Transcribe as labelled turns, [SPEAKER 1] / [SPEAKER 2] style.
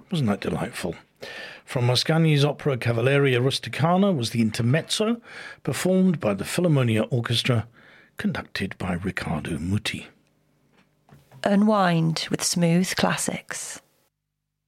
[SPEAKER 1] Wasn't that delightful? From Mascagni's opera Cavalleria Rusticana was the intermezzo, performed by the Philharmonia Orchestra, conducted by Riccardo Muti.
[SPEAKER 2] Unwind with smooth classics.